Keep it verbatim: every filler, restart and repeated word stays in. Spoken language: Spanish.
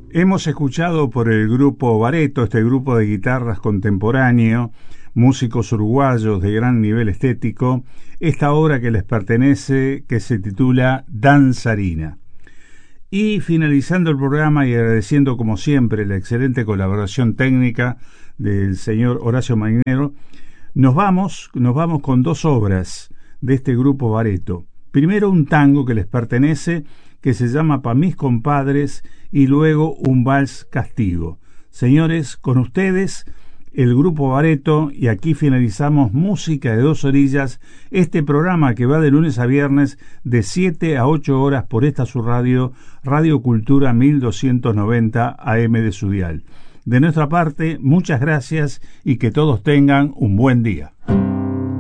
Hemos escuchado por el grupo Bareto, este grupo de guitarras contemporáneo, músicos uruguayos de gran nivel estético, esta obra que les pertenece, que se titula Danzarina. Y finalizando el programa y agradeciendo como siempre la excelente colaboración técnica del señor Horacio Marinero, nos vamos, nos vamos con dos obras de este grupo Bareto. Primero un tango que les pertenece, que se llama Pa' mis compadres, y luego un vals castigo. Señores, con ustedes el grupo Bareto, y aquí finalizamos Música de Dos Orillas, este programa que va de lunes a viernes de siete a ocho horas por esta su radio, Radio Cultura mil doscientos noventa A M de su dial. De nuestra parte, muchas gracias y que todos tengan un buen día.